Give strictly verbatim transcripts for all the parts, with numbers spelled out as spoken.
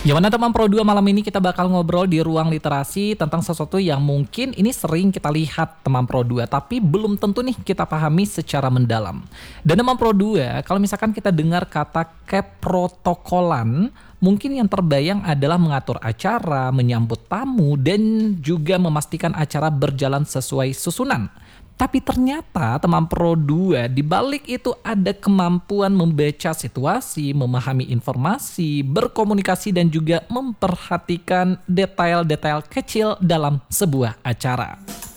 Gimana teman Pro dua, malam ini kita bakal ngobrol di ruang literasi tentang sesuatu yang mungkin ini sering kita lihat teman Pro dua, tapi belum tentu nih kita pahami secara mendalam. Dan teman Pro dua, kalau misalkan kita dengar kata keprotokolan, mungkin yang terbayang adalah mengatur acara, menyambut tamu, dan juga memastikan acara berjalan sesuai susunan. Tapi ternyata teman Pro dua di balik itu ada kemampuan membaca situasi, memahami informasi, berkomunikasi dan juga memperhatikan detail-detail kecil dalam sebuah acara.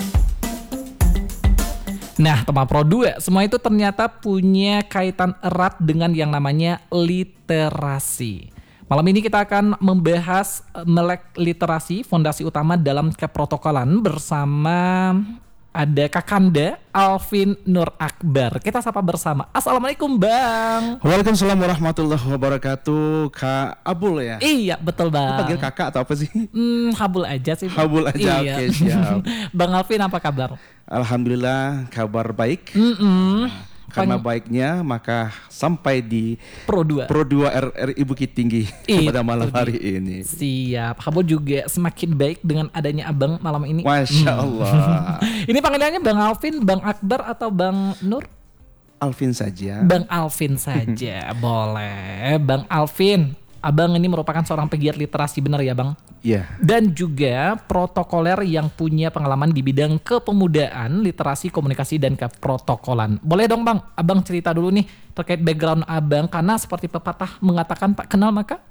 Nah, teman Pro dua, semua itu ternyata punya kaitan erat dengan yang namanya literasi. Malam ini kita akan membahas melek literasi, fondasi utama dalam keprotokolan bersama ada Kakanda Alvin Nur Akbar. Kita sapa bersama. Assalamualaikum Bang. Waalaikumsalam warahmatullahi wabarakatuh. Kak Abul ya? Iya betul Bang. Lu panggil kakak atau apa sih? Hmm, Habul aja sih. Habul aja, iya. Oke siap. Bang Alvin apa kabar? Alhamdulillah kabar baik. Mm-mm. Karena baiknya maka sampai di Pro dua Pro dua R R I Bukit Tinggi pada malam hari ini. Siap. Habul juga semakin baik dengan adanya Abang malam ini. Masya Allah. Hmm. Ini panggilannya Bang Alvin, Bang Akbar atau Bang Nur? Alvin saja. Bang Alvin saja. Boleh. Bang Alvin, Abang ini merupakan seorang pegiat literasi, benar ya Bang? Iya. Dan juga protokoler yang punya pengalaman di bidang kepemudaan, literasi, komunikasi, dan keprotokolan. Boleh dong Bang, Abang cerita dulu nih terkait background Abang, karena seperti pepatah mengatakan tak kenal maka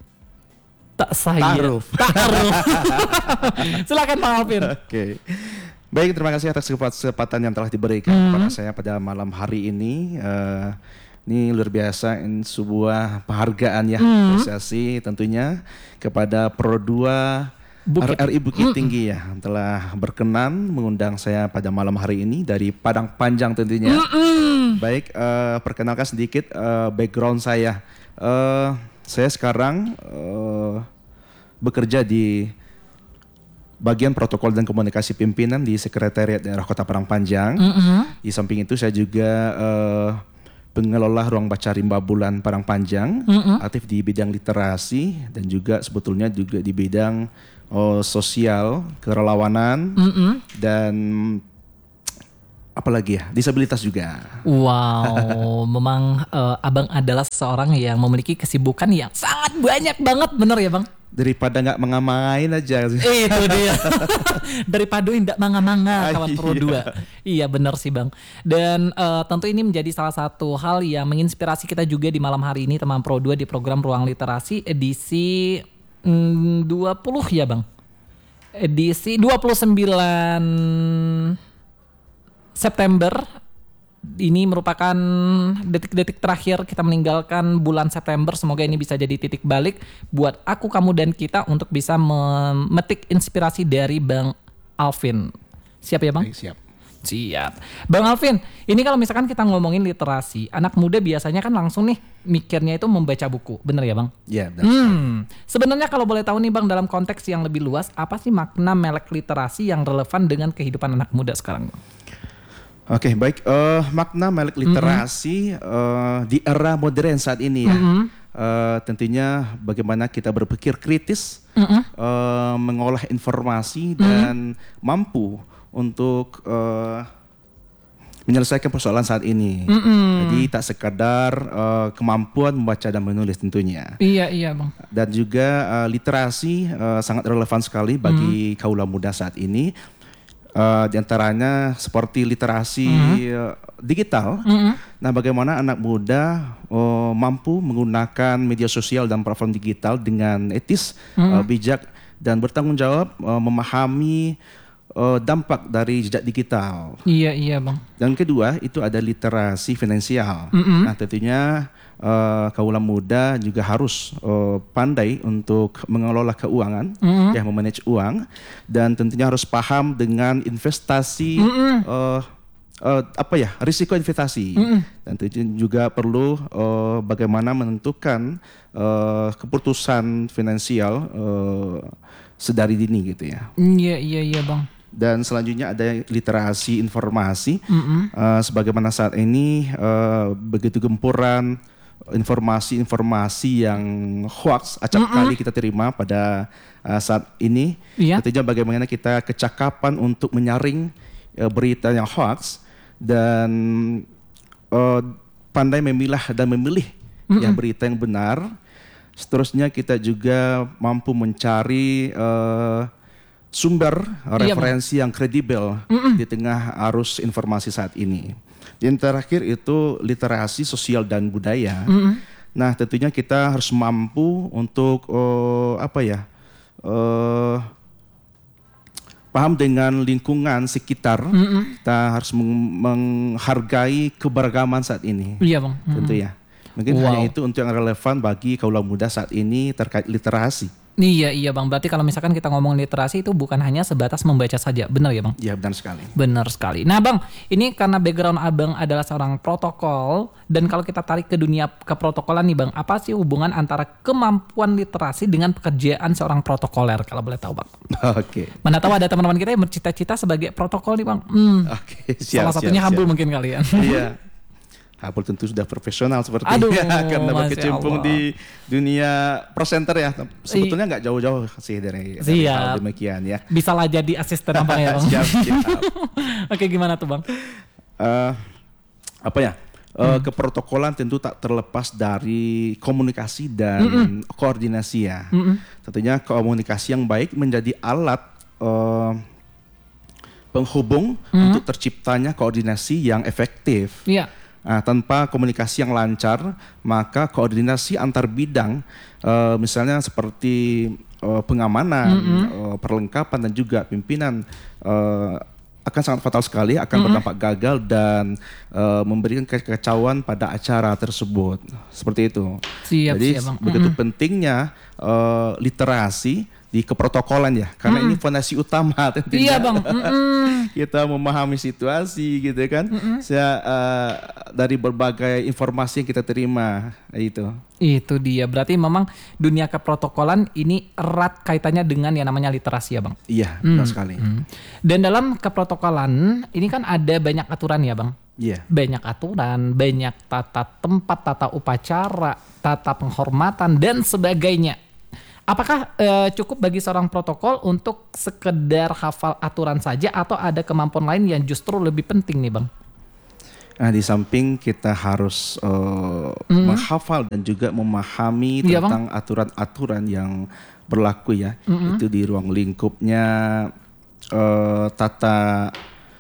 tak sayang. Ta'aruf. Ta'aruf. Silakan Bang Alvin. Oke. Okay. Baik, terima kasih atas kesempatan yang telah diberikan hmm. kepada saya pada malam hari ini. Uh, Ini luar biasa, ini sebuah penghargaan ya, hmm. apresiasi tentunya kepada Pro dua R R I Bukit Tinggi ya, telah berkenan mengundang saya pada malam hari ini dari Padang Panjang tentunya. Mm-mm. Baik, uh, perkenalkan sedikit uh, background saya. Uh, saya sekarang uh, bekerja di bagian protokol dan komunikasi pimpinan di Sekretariat Daerah Kota Padang Panjang. Mm-hmm. Di samping itu saya juga uh, pengelola ruang baca rimba bulan Padang Panjang, mm-hmm. aktif di bidang literasi dan juga sebetulnya juga di bidang oh, sosial, kerelawanan, mm-hmm. dan apalagi ya, disabilitas juga. Wow, memang uh, Abang adalah seorang yang memiliki kesibukan yang sangat banyak banget, bener ya Bang? Daripada nggak mengamangain aja. Itu dia. Daripada nggak manga-manga kawan Pro dua. Iya benar sih Bang. Dan uh, tentu ini menjadi salah satu hal yang menginspirasi kita juga di malam hari ini teman Pro dua di program Ruang Literasi edisi mm, dua puluh ya Bang. Edisi dua puluh sembilan September. Ini merupakan detik-detik terakhir kita meninggalkan bulan September. Semoga ini bisa jadi titik balik buat aku, kamu, dan kita untuk bisa memetik inspirasi dari Bang Alvin. Siap ya Bang? Siap. Siap. Bang Alvin, ini kalau misalkan kita ngomongin literasi, anak muda biasanya kan langsung nih mikirnya itu membaca buku. Bener ya Bang? Iya benar. Hmm. Sebenarnya kalau boleh tahu nih Bang, dalam konteks yang lebih luas, apa sih makna melek literasi yang relevan dengan kehidupan anak muda sekarang Bang? Oke, okay, baik. Uh, makna melek literasi mm-hmm. uh, di era modern saat ini ya, mm-hmm. uh, tentunya bagaimana kita berpikir kritis, mm-hmm. uh, mengolah informasi mm-hmm. dan mampu untuk uh, menyelesaikan persoalan saat ini. Mm-hmm. Jadi tak sekadar uh, kemampuan membaca dan menulis tentunya. Iya iya Bang. Dan juga uh, literasi uh, sangat relevan sekali bagi mm-hmm. kaula muda saat ini. Uh, di antaranya seperti literasi mm-hmm. uh, digital. Mm-hmm. Nah, bagaimana anak muda uh, mampu menggunakan media sosial dan platform digital dengan etis, mm-hmm. uh, bijak dan bertanggung jawab uh, memahami uh, dampak dari jejak digital. Iya iya Bang. Dan kedua itu ada literasi finansial. Mm-hmm. Nah, tentunya uh, kaula muda juga harus uh, pandai untuk mengelola keuangan, mm-hmm. ya memanage uang, dan tentunya harus paham dengan investasi, mm-hmm. uh, uh, apa ya risiko investasi, mm-hmm. dan tentunya juga perlu uh, bagaimana menentukan uh, keputusan finansial uh, sedari dini gitu ya. Iya iya iya Bang. Dan selanjutnya ada literasi informasi, mm-hmm. uh, sebagaimana saat ini uh, begitu gempuran informasi-informasi yang hoax acap mm-hmm. kali kita terima pada uh, saat ini. Iya. Tentunya bagaimana kita kecakapan untuk menyaring uh, berita yang hoax dan uh, pandai memilah dan memilih mm-hmm. yang berita yang benar. Seterusnya kita juga mampu mencari uh, sumber iya, referensi bang. yang kredibel mm-hmm. di tengah arus informasi saat ini. Yang terakhir itu literasi sosial dan budaya. Mm-hmm. Nah, tentunya kita harus mampu untuk uh, apa ya uh, paham dengan lingkungan sekitar. Mm-hmm. Kita harus meng- menghargai keberagaman saat ini. Iya bang. Mm-hmm. Tentu ya. Mungkin wow. hanya itu untuk yang relevan bagi kaula muda saat ini terkait literasi. Iya iya bang, berarti kalau misalkan kita ngomong literasi itu bukan hanya sebatas membaca saja, benar ya bang? Iya benar sekali. Benar sekali. Nah bang, ini karena background abang adalah seorang protokol, dan kalau kita tarik ke dunia keprotokolan nih bang, apa sih hubungan antara kemampuan literasi dengan pekerjaan seorang protokoler kalau boleh tahu bang? Oke. Okay. Mana tahu ada teman-teman kita yang bercita-cita sebagai protokol nih bang. Hmm. Oke. Okay, siap. Salah satunya siap, Hambul siap. mungkin kalian. Iya. Hambul tentu sudah profesional sepertinya. Aduh, karena berkecimpung di dunia presenter ya. Sebetulnya nggak jauh-jauh sih dari, dari hal demikian ya. Bisa lah jadi asisten abang ya bang. Siap, siap. Oke, gimana tuh bang? Uh, apa ya? Uh, hmm. Keprotokolan tentu tak terlepas dari komunikasi dan Mm-mm. koordinasi ya. Mm-mm. Tentunya komunikasi yang baik menjadi alat uh, penghubung mm-hmm. untuk terciptanya koordinasi yang efektif. Iya. Nah, tanpa komunikasi yang lancar, maka koordinasi antar bidang, uh, misalnya seperti uh, pengamanan, mm-hmm. uh, perlengkapan dan juga pimpinan, uh, akan sangat fatal sekali, akan mm-hmm. berdampak gagal dan uh, memberikan kekacauan pada acara tersebut. Seperti itu. Siap, Jadi siap, begitu mm-hmm. pentingnya uh, literasi di keprotokolan ya, karena mm-hmm. ini fondasi utama tentunya. Iya bang. Mm-hmm. Kita memahami situasi gitu kan, mm-hmm. Saya, uh, dari berbagai informasi yang kita terima itu. Itu dia, berarti memang dunia keprotokolan ini erat kaitannya dengan yang namanya literasi ya bang. Iya, benar mm. sekali. Mm. Dan dalam keprotokolan ini kan ada banyak aturan ya bang. Iya. Yeah. Banyak aturan, banyak tata tempat, tata upacara, tata penghormatan dan sebagainya. Apakah e, cukup bagi seorang protokol untuk sekedar hafal aturan saja atau ada kemampuan lain yang justru lebih penting nih bang? Nah, di samping kita harus uh, mm. menghafal dan juga memahami iya, tentang bang? aturan-aturan yang berlaku ya, mm-hmm. itu di ruang lingkupnya uh, tata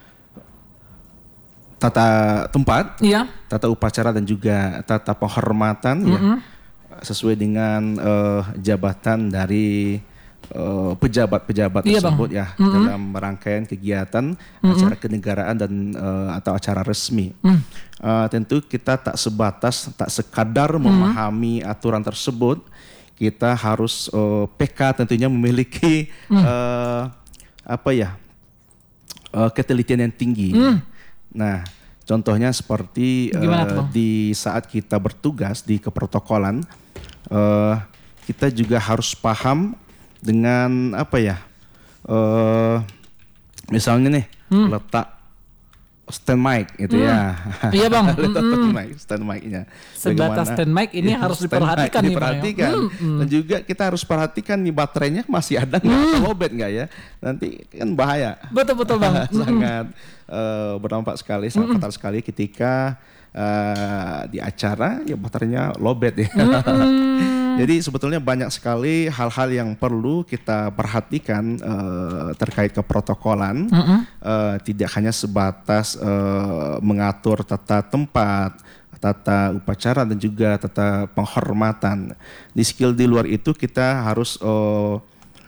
tata tempat, iya. tata upacara dan juga tata penghormatan mm-hmm. ya. Sesuai dengan uh, jabatan dari uh, pejabat-pejabat iya, tersebut bang. ya mm-hmm. dalam rangkaian kegiatan mm-hmm. acara kenegaraan dan uh, atau acara resmi. Mm. Uh, tentu kita tak sebatas tak sekadar mm-hmm. memahami aturan tersebut, kita harus uh, P K tentunya memiliki mm. uh, apa ya uh, ketelitian yang tinggi. Mm. Nah, contohnya seperti uh, di saat kita bertugas di keprotokolan, uh, kita juga harus paham dengan apa ya, uh, misalnya nih hmm. letak stand mic gitu hmm. ya. Iya bang. letak stand mic, stand mic-nya. Sebatas stand mic ini ya, harus diperhatikan nih diperhatikan. bang. Hmm. Dan juga kita harus perhatikan nih baterainya masih ada nggak hmm. atau lowbat nggak ya. Nanti kan bahaya. Betul betul bang. Sangat uh, berdampak sekali, sangat fatal sekali ketika uh, di acara ya baterainya lowbat ya. Jadi sebetulnya banyak sekali hal-hal yang perlu kita perhatikan uh, terkait keprotokolan. Mm-hmm. uh, tidak hanya sebatas uh, mengatur tata tempat, tata upacara dan juga tata penghormatan. Di skill di luar itu kita harus uh,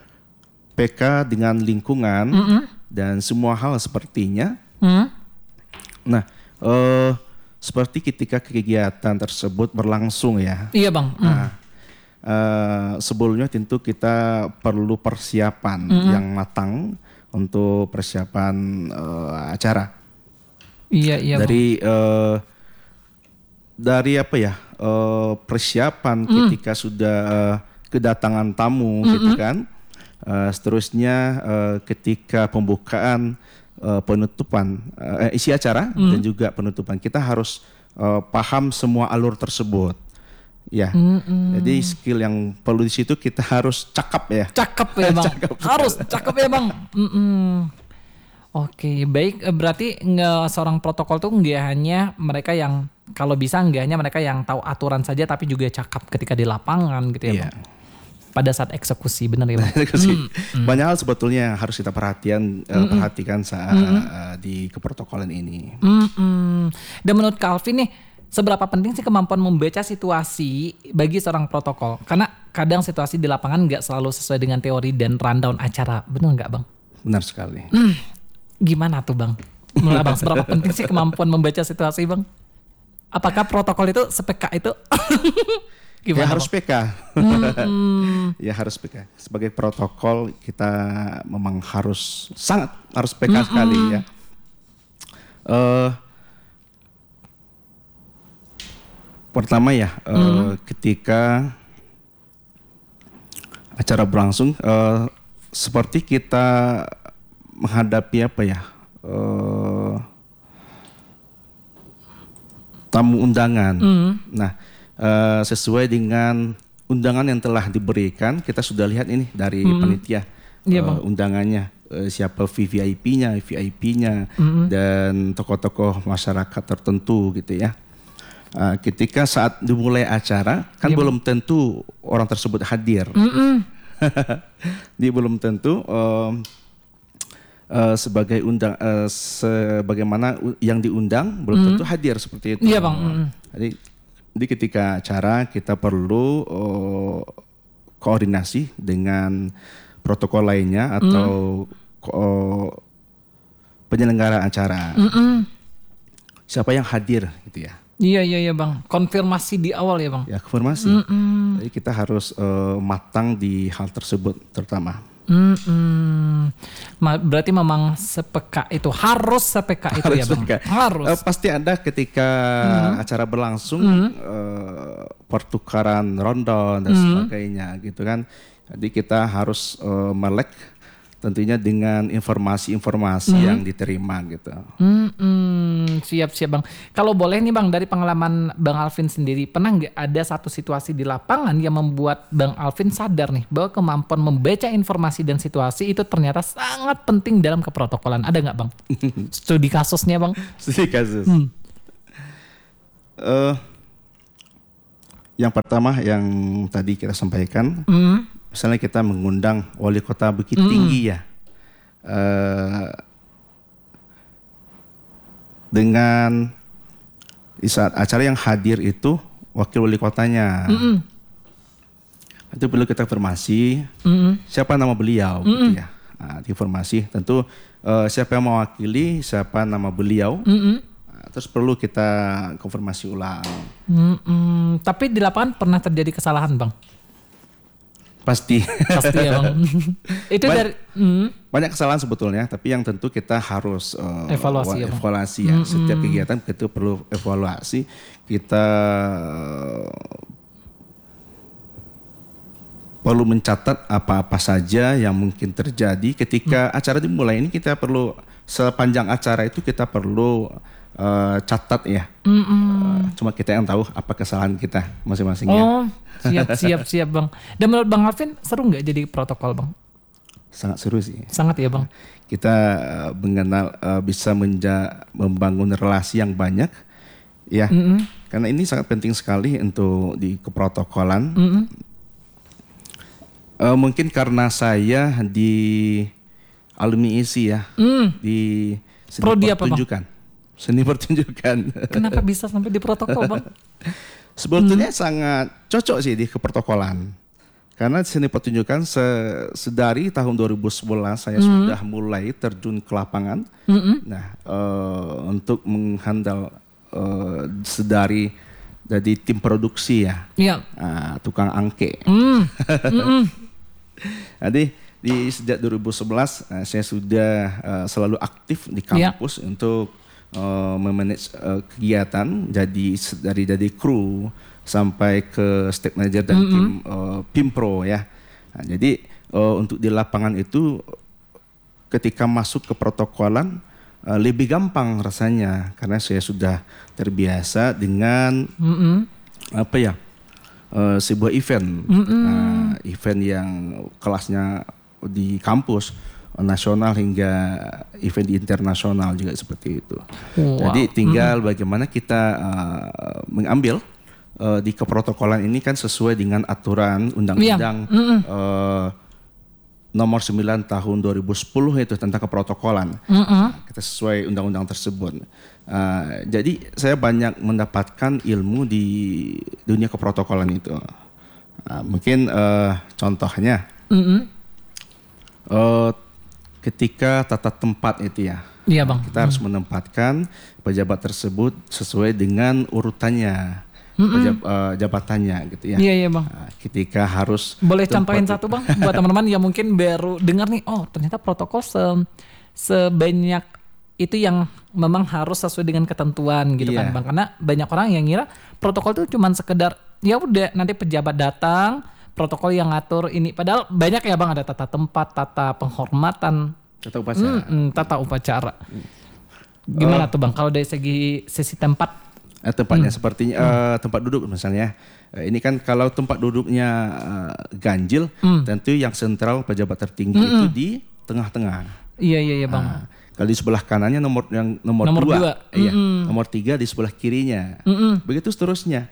P K dengan lingkungan mm-hmm. dan semua hal sepertinya. Mm-hmm. Nah, uh, seperti ketika kegiatan tersebut berlangsung ya. Iya bang. Mm. Nah, Uh, sebelumnya tentu kita perlu persiapan mm-hmm. yang matang untuk persiapan uh, acara. Iya iya. Dari uh, dari apa ya uh, persiapan mm. ketika sudah uh, kedatangan tamu, mm-hmm. gitu kan. Uh, seterusnya uh, ketika pembukaan, uh, penutupan, uh, isi acara mm. dan juga penutupan, kita harus uh, paham semua alur tersebut. Ya, Mm-mm. jadi skill yang perlu di situ kita harus cakep ya. Cakep ya bang, Cakep. harus cakep ya bang. Mm-mm. Oke, baik. Eh, Berarti nge, seorang protokol tuh nggak hanya mereka yang kalau bisa nggak hanya mereka yang tahu aturan saja, tapi juga cakep ketika di lapangan gitu ya Iya. bang. Pada saat eksekusi, benar ya bang. Eksekusi. Banyak hal sebetulnya yang harus kita perhatian eh, perhatikan saat eh, di keprotokolan ini. Mm-mm. Dan menurut Calvin nih, seberapa penting sih kemampuan membaca situasi bagi seorang protokol? Karena kadang situasi di lapangan nggak selalu sesuai dengan teori dan rundown acara, benar nggak bang? Benar sekali. Hmm, gimana tuh bang? Menurut abang seberapa penting sih kemampuan membaca situasi bang? Apakah protokol itu sepeka itu? Gimana, ya harus Bang? P K. Ya harus P K. Sebagai protokol kita memang harus sangat harus P K sekali ya. Eh, pertama ya eh, ketika acara berlangsung eh, seperti kita menghadapi apa ya eh, tamu undangan. Nah, eh, sesuai dengan undangan yang telah diberikan, kita sudah lihat ini dari panitia Iya, eh, Bang. undangannya, eh, siapa V V I P-nya, V I P-nya, dan tokoh-tokoh masyarakat tertentu gitu ya. Eh, ketika saat dimulai acara, kan belum tentu orang tersebut hadir. Dia belum tentu eh, eh, sebagai undang, eh, sebagaimana u- yang diundang belum tentu hadir seperti itu. Iya, Bang. Mm. Jadi, jadi ketika acara kita perlu eh, koordinasi dengan protokol lainnya atau ko- penyelenggara acara. Siapa yang hadir gitu ya? Iya iya iya bang. Konfirmasi di awal ya bang. Ya konfirmasi. Jadi kita harus eh, matang di hal tersebut terutama. Mm-mm. Ma- Berarti memang sepeka itu harus sepeka itu ya bang. Harus, Kak. Harus. Eh, pasti ada ketika acara berlangsung eh, pertukaran rundown dan sebagainya gitu kan. Jadi kita harus eh, melek tentunya dengan informasi-informasi yang diterima gitu. Mm-mm. Siap siap bang. Kalau boleh nih bang, dari pengalaman bang Alvin sendiri, pernah nggak ada satu situasi di lapangan yang membuat bang Alvin sadar nih bahwa kemampuan membaca informasi dan situasi itu ternyata sangat penting dalam keprotokolan? Ada nggak bang? Studi kasusnya bang? Studi kasus. Eh, yang pertama yang tadi kita sampaikan, misalnya kita mengundang wali kota Bukit Tinggi ya, eh, dengan di saat acara yang hadir itu wakil wali kotanya, itu perlu kita informasi siapa nama beliau, gitu ya. Nah, informasi tentu eh, siapa yang mewakili, siapa nama beliau. Nah, terus perlu kita konfirmasi ulang. Mm-mm. Tapi di lapangan pernah terjadi kesalahan bang? Pasti. Pasti ya bang. Itu Ba- dari mm, Banyak kesalahan sebetulnya, tapi yang tentu kita harus eh, Evaluasi wa- ya, Bang. evaluasi ya. Setiap kegiatan kita perlu evaluasi. Kita eh, perlu mencatat apa-apa saja yang mungkin terjadi ketika acara dimulai. Ini kita perlu sepanjang acara itu kita perlu eh, catat ya. Eh, cuma kita yang tahu apa kesalahan kita masing-masing ya. oh siap siap siap bang. Dan menurut bang Alvin seru nggak jadi protokol bang? Sangat seru sih. Sangat ya bang. Kita eh, mengenal eh, bisa menja- membangun relasi yang banyak ya. Karena ini sangat penting sekali untuk di keprotokolan. Eh, mungkin karena saya di alumni I S I ya, di seni Prodi apa, Bang? pertunjukan. Seni pertunjukan. Kenapa bisa sampai di protokol bang? Sebetulnya sangat cocok sih di keprotokolan. Karena seni pertunjukan se- sedari tahun dua ribu sebelas saya sudah mulai terjun ke lapangan. Nah, eh, untuk menghandle eh, sedari dari tim produksi ya, Iya. ah, tukang angke. Mm. Jadi di sejak dua ribu sebelas eh, saya sudah eh, selalu aktif di Iya. kampus untuk eh, memanage eh, kegiatan, jadi se- dari dari kru sampai ke step manager dan tim eh, Pimpro ya. Nah, jadi eh, untuk di lapangan itu ketika masuk ke protokolan eh, lebih gampang rasanya karena saya sudah terbiasa dengan Mm-mm. apa ya uh, sebuah event, uh, event yang kelasnya di kampus nasional hingga event di internasional juga seperti itu. Wow. Jadi tinggal mm-hmm. bagaimana kita uh, mengambil uh, di keprotokolan ini kan sesuai dengan aturan undang-undang yeah. mm-hmm. uh, nomor sembilan tahun dua ribu sepuluh itu tentang keprotokolan. Mm-hmm. Kita sesuai undang-undang tersebut. Uh, jadi saya banyak mendapatkan ilmu di dunia keprotokolan itu. Uh, mungkin uh, contohnya mm-hmm. uh, ketika tata tempat itu ya. Iya bang. Kita hmm. harus menempatkan pejabat tersebut sesuai dengan urutannya. Pejab, uh, jabatannya gitu ya. Iya iya bang. Nah, ketika harus boleh contohin satu bang buat teman-teman yang mungkin baru dengar nih, oh ternyata protokol se sebanyak itu yang memang harus sesuai dengan ketentuan gitu iya. kan bang. Karena banyak orang yang ngira protokol itu cuma sekedar ya udah nanti pejabat datang, protokol yang ngatur ini. Padahal banyak ya bang, ada tata tempat, tata penghormatan, tata upacara. Hmm, tata upacara. Gimana uh, tuh bang kalau dari segi sisi tempat? Eh, tempatnya hmm. sepertinya hmm. uh, tempat duduk misalnya. Uh, ini kan kalau tempat duduknya uh, ganjil, hmm. tentu yang sentral pejabat tertinggi hmm. itu di tengah-tengah. Iya iya iya bang. Uh, kalau di sebelah kanannya nomor yang nomor, nomor dua, dua. Iya. Mm-mm. Nomor tiga di sebelah kirinya. Mm-mm. Begitu seterusnya.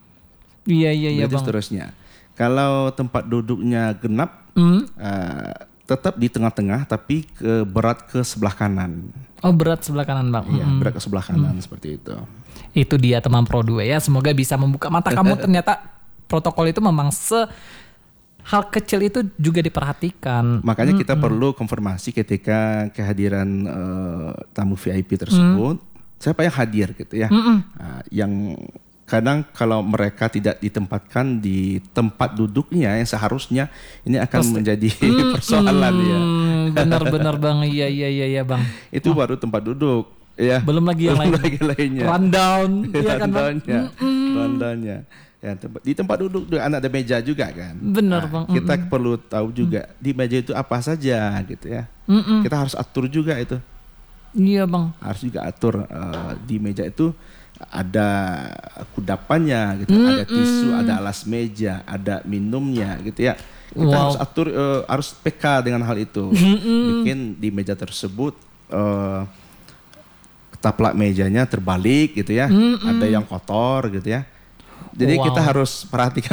Iya iya iya Begitu bang. seterusnya. Kalau tempat duduknya genap, mm. uh, tetap di tengah-tengah tapi ke berat ke sebelah kanan. Oh berat sebelah kanan bang. Iya, mm. berat ke sebelah kanan mm. seperti itu. Itu dia teman Pro dua ya. Semoga bisa membuka mata kamu ternyata protokol itu memang se hal kecil itu juga diperhatikan. Makanya kita mm-hmm. perlu konfirmasi ketika kehadiran uh, tamu V I P tersebut. Mm. Siapa yang hadir gitu ya. Mm-hmm. Uh, yang kadang kalau mereka tidak ditempatkan di tempat duduknya yang seharusnya, ini akan Pasti. menjadi mm-hmm. persoalan ya. Benar-benar bang, iya iya iya ya, bang. Itu oh. baru tempat duduk. Ya. Belum lagi yang Belum lain. lagi lainnya. Rundown, ya kan bang. Rundownnya, mm-hmm. rundownnya. Ya, tempat, di tempat duduk anak ada meja juga kan. Benar nah, bang. Kita mm-hmm. perlu tahu juga mm-hmm. di meja itu apa saja gitu ya. Mm-hmm. Kita harus atur juga itu. Iya bang. Harus juga atur uh, di meja itu ada kudapannya gitu, mm-hmm. ada tisu, ada alas meja, ada minumnya gitu ya. Kita wow. harus atur, uh, harus peka dengan hal itu. Mm-hmm. Bikin di meja tersebut uh, taplak mejanya terbalik gitu ya, mm-hmm. ada yang kotor gitu ya. Jadi wow. kita harus perhatikan